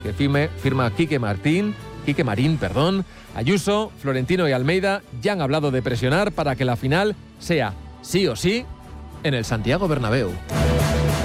que firma Quique Marín, Ayuso, Florentino y Almeida ya han hablado de presionar para que la final sea sí o sí en el Santiago Bernabéu.